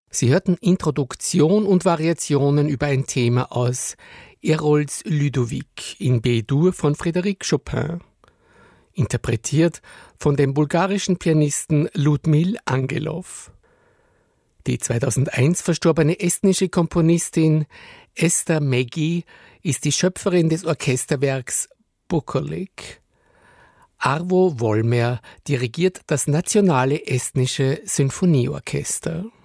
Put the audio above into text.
Sie hörten Introduktion und Variationen über ein Thema aus Erolds Ludovic in B-Dur von Frédéric Chopin, interpretiert von dem bulgarischen Pianisten Ludmil Angelov. Die 2001 verstorbene estnische Komponistin Ester Mägi ist die Schöpferin des Orchesterwerks Bukolik. Arvo Volmer dirigiert das Nationale Estnische Sinfonieorchester.